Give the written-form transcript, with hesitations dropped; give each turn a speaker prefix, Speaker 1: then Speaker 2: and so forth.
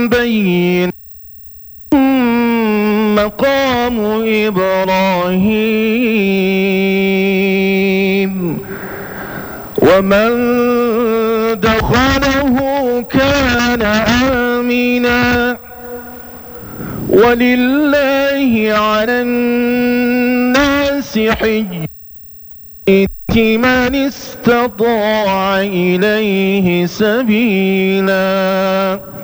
Speaker 1: بين مقام إبراهيم ومن دخله كان آمنا ولله على الناس حج من استطاع إليه سبيلا